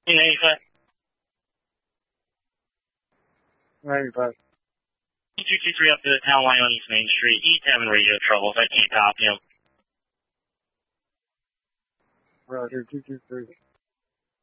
85. 95. 223 up to the town line on East Main Street. East having radio troubles. I can't copy him. Roger, 223.